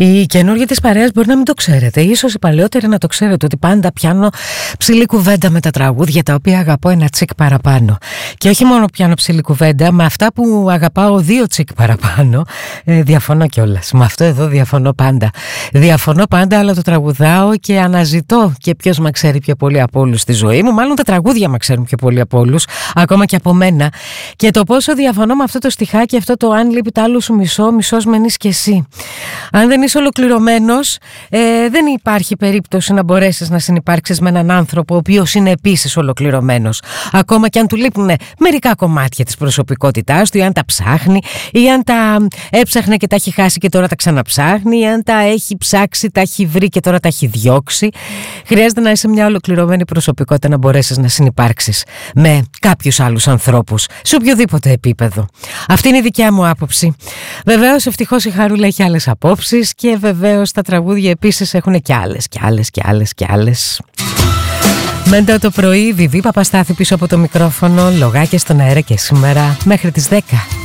Οι καινούργοι της παρέας μπορεί να μην το ξέρετε, ίσως οι παλαιότεροι να το ξέρετε, ότι πάντα πιάνω ψηλή κουβέντα με τα τραγούδια τα οποία αγαπώ ένα τσικ παραπάνω. Και όχι μόνο πιάνω ψηλή κουβέντα, με αυτά που αγαπάω 2 τσικ παραπάνω. Διαφωνώ κιόλας. Με αυτό εδώ διαφωνώ πάντα. Διαφωνώ πάντα, αλλά το τραγουδάω και αναζητώ και ποιος με ξέρει πιο πολύ από όλους στη ζωή μου. Μάλλον τα τραγούδια με ξέρουν πιο πολύ από όλους, ακόμα και από μένα. Και το πόσο διαφωνώ με αυτό το στιχάκι, αυτό το αν λείπει τ' άλλο σου μισό, μισός μένεις κι εσύ. Αν δεν είσαι ολοκληρωμένος, δεν υπάρχει περίπτωση να μπορέσεις να συνυπάρξεις με έναν άνθρωπο ο οποίος είναι επίσης ολοκληρωμένος. Ακόμα και αν του λείπουν μερικά κομμάτια της προσωπικότητάς του, ή αν τα ψάχνει, ή αν τα έψαχνε και τα έχει χάσει και τώρα τα ξαναψάχνει, ή αν τα έχει ψάξει, τα έχει βρει και τώρα τα έχει διώξει. Χρειάζεται να είσαι μια ολοκληρωμένη προσωπικότητα να μπορέσεις να συνυπάρξεις με κάποιους άλλους ανθρώπους, σε οποιοδήποτε επίπεδο. Αυτή είναι η δικιά μου άποψη. Βεβαίως, ευτυχώς η Χαρούλα έχει άλλες απόψεις και βεβαίως τα τραγούδια επίσης έχουν και άλλες. Μέντα το πρωί, Βιβί Παπαστάθη πίσω από το μικρόφωνο, λογάκια στον αέρα και σήμερα μέχρι τις 10.